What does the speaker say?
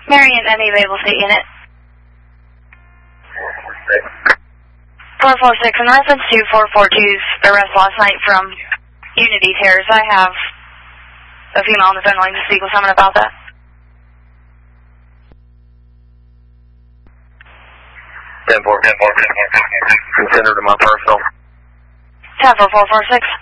Marion, any available state unit? 446, in reference to 442's arrest last night from Unity Terrace, I have a female on the phone line to speak with someone about that. 10-4, consider to my personal. 10-4-446.